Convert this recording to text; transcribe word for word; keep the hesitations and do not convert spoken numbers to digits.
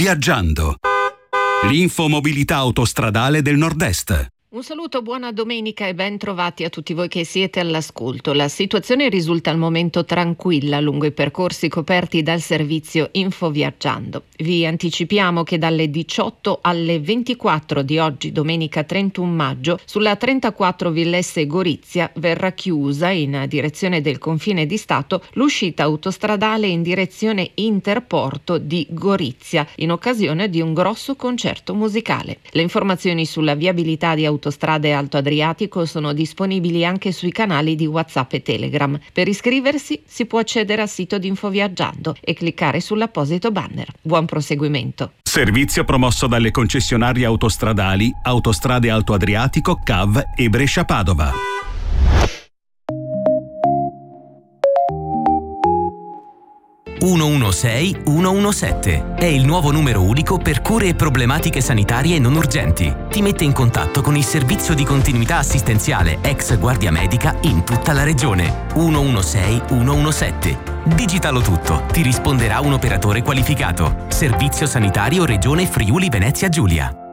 Viaggiando. L'infomobilità autostradale del Nord-Est. Un saluto, buona domenica e ben trovati a tutti voi che siete all'ascolto. La situazione risulta al momento tranquilla lungo i percorsi coperti dal servizio Info Viaggiando. Vi anticipiamo che dalle diciotto alle ventiquattro di oggi, domenica trentuno maggio, sulla trentaquattro Villesse Gorizia verrà chiusa in direzione del confine di Stato l'uscita autostradale in direzione Interporto di Gorizia in occasione di un grosso concerto musicale. Le informazioni sulla viabilità di autostrade Alto Adriatico sono disponibili anche sui canali di WhatsApp e Telegram. Per iscriversi si può accedere al sito di Info Viaggiando e cliccare sull'apposito banner. Buon proseguimento. Servizio promosso dalle concessionarie autostradali Autostrade Alto Adriatico, C A V e Brescia Padova. uno uno sei uno uno sette è il nuovo numero unico per cure e problematiche sanitarie non urgenti. Ti mette in contatto con il servizio di continuità assistenziale ex Guardia Medica in tutta la regione. uno uno sei uno uno sette. Digitalo tutto, ti risponderà un operatore qualificato. Servizio sanitario Regione Friuli Venezia Giulia.